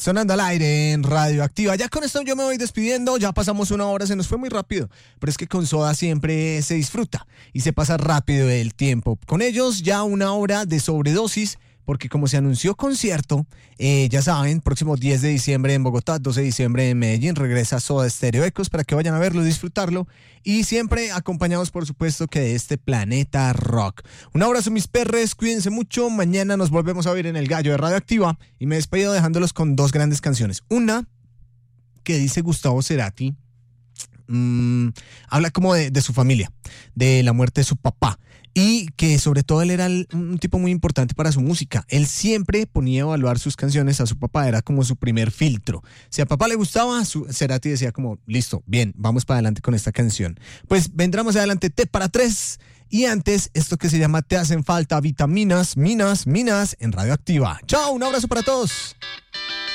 Sonando al aire en Radioactiva. Ya con esto yo me voy despidiendo, ya pasamos una hora, se nos fue muy rápido, pero es que con Soda siempre se disfruta y se pasa rápido el tiempo. Con ellos ya una hora de sobredosis, porque como se anunció concierto, ya saben, próximo 10 de diciembre en Bogotá, 12 de diciembre en Medellín, regresa Soda Stereo Ecos para que vayan a verlo, disfrutarlo y siempre acompañados por supuesto que de este planeta rock. Un abrazo mis perres, cuídense mucho, mañana nos volvemos a ver en El Gallo de Radioactiva y me despido dejándolos con dos grandes canciones. Una que dice Gustavo Cerati, habla como de su familia, de la muerte de su papá. Y que sobre todo él era un tipo muy importante para su música. Él siempre ponía a evaluar sus canciones a su papá, era como su primer filtro. Si a papá le gustaba, Cerati decía como, listo, bien, vamos para adelante con esta canción. Pues vendrá más adelante Té para Tres y antes esto que se llama Te hacen falta vitaminas, minas en Radioactiva. Chao, un abrazo para todos.